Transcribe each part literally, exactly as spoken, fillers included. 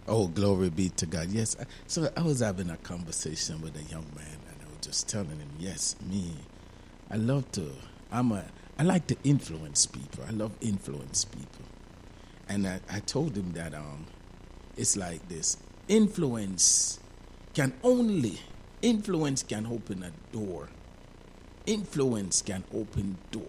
Oh, glory be to God. Yes. So I was having a conversation with a young man, and I was just telling him, yes, me, I love to, I'm a, I like to influence people. I love influence people. And I, I told him that um, it's like this. Influence can only, influence can open a door. Influence can open doors.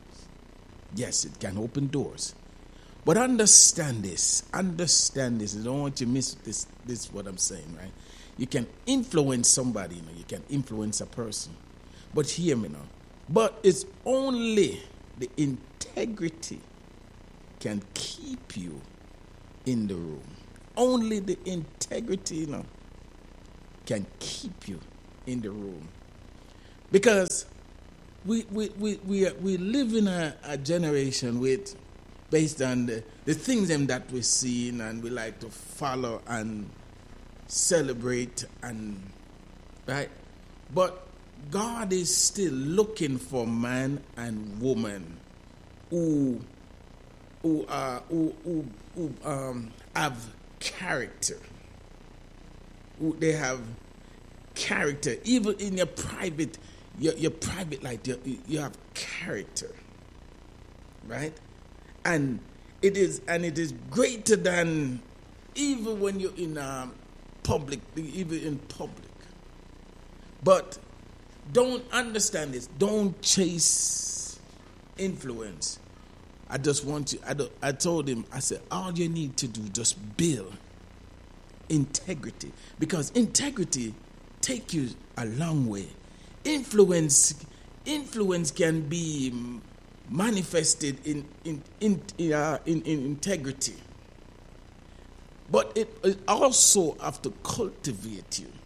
Yes, it can open doors. But understand this. Understand this. I don't want you to miss this. This is what I'm saying, right? You can influence somebody, you know. You can influence a person. But hear me now. But it's only the integrity can keep you in the room. Only the integrity, you know, can keep you in the room. Because we we we we, we live in a, a generation with, based on the, the things them that we see and we like to follow and celebrate and right, but God is still looking for man and woman who who uh, who who, who um, have character. Who they have character, even in your private your your private life. You, you have character, right? And it is and it is greater than even when you're in um, public, even in public. But don't understand this. Don't chase influence. I just want you. I, don't, I told him. I said, all you need to do just build integrity, because integrity take you a long way. Influence, influence can be manifested in in in uh, in, in integrity, but it, it also have to cultivate you.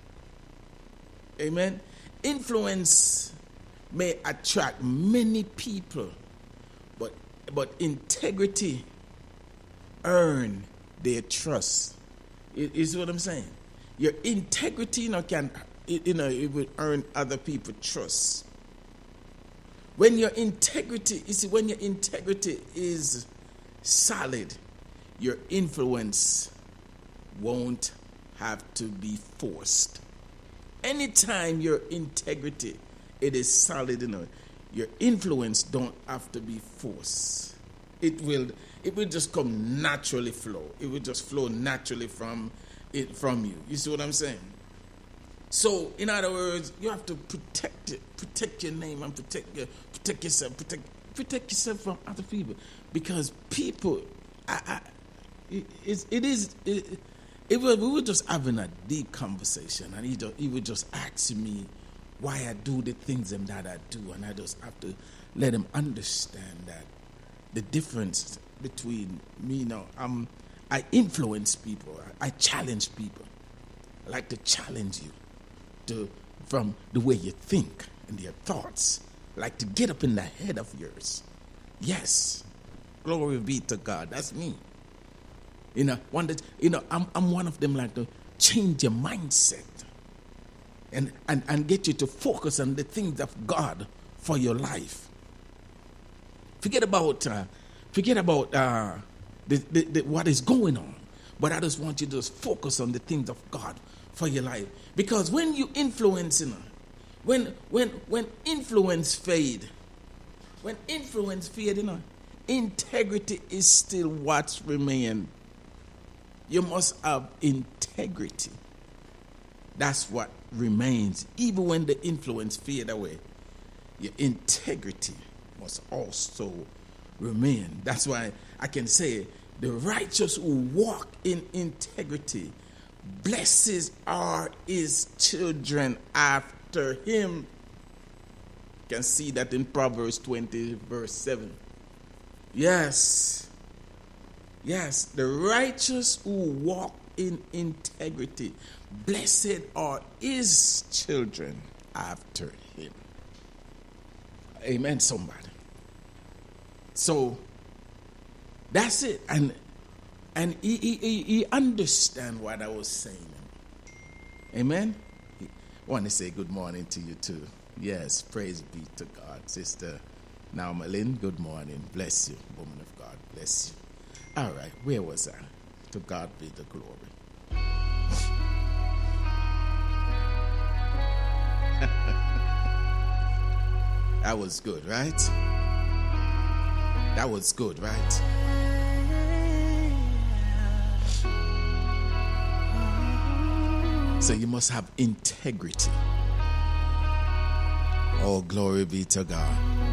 Amen. Influence may attract many people, but but integrity earn their trust. It is what I'm saying. Your integrity, you know, can you know it will earn other people trust. When your integrity, you see, when your integrity is solid, your influence won't have to be forced. Anytime your integrity it is solid, you know, your influence don't have to be forced. It will it will just come naturally flow. It will just flow naturally from it from you. You see what I'm saying? So, in other words, you have to protect it, protect your name, and protect your, protect yourself, protect protect yourself from other people, because people, I, I, it, it is. It, it was, we were just having a deep conversation, and he just, he would just ask me why I do the things and that I do, and I just have to let him understand that the difference between me, you know, I'm, I influence people, I, I challenge people. I like to challenge you to from the way you think and your thoughts. I like to get up in the head of yours. Yes, glory be to God. That's me. You know, one that you know, I'm I'm one of them like to change your mindset and and and get you to focus on the things of God for your life. Forget about uh, forget about uh, the, the, the, what is going on, but I just want you to just focus on the things of God for your life. Because when you influence, you know, when when when influence fade, when influence fade, you know, integrity is still what remains. You must have integrity. That's what remains. Even when the influence fade away, your integrity must also remain. That's why I can say the righteous who walk in integrity, blessed are his children after him. You can see that in Proverbs twenty, verse seven. Yes. Yes, the righteous who walk in integrity, blessed are his children after him. Amen, somebody. So that's it. And and he, he, he understand what I was saying. Amen. I want to say good morning to you too. Yes, praise be to God. Sister Naumalyn, good morning. Bless you, woman of God. Bless you. All right, where was I? To God be the glory. That was good, right? That was good, right? So you must have integrity. Oh, glory be to God.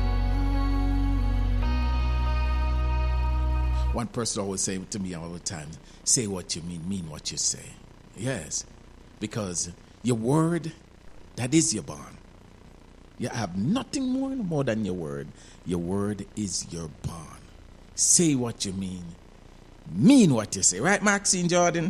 One person always say to me all the time, say what you mean, mean what you say. Yes, because your word, that is your bond. You have nothing more, more than your word. Your word is your bond. Say what you mean, mean what you say. Right, Maxine Jordan?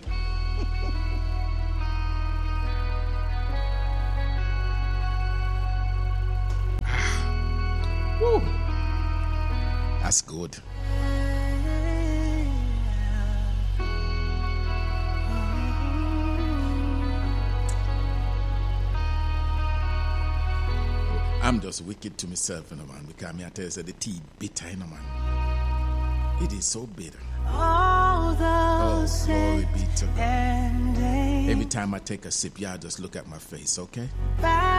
Woo. That's good. I'm just wicked to myself, you know, man, because me I tell you, the tea bitter, you know, man. It is so bitter. Oh, glory be to God. Every time I take a sip, y'all just look at my face, okay?